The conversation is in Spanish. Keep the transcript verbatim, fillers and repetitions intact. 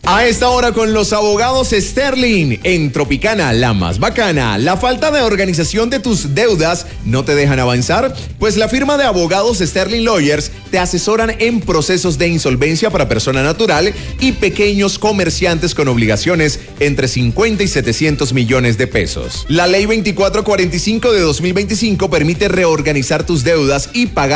A esta hora con los abogados Sterling, en Tropicana, la más bacana. ¿La falta de organización de tus deudas no te dejan avanzar? Pues la firma de abogados Sterling Lawyers te asesoran en procesos de insolvencia para persona natural y pequeños comerciantes con obligaciones entre cincuenta y setecientos millones de pesos. La ley veinticuatro cuarenta y cinco de dos mil veinticinco permite reorganizar tus deudas y pagar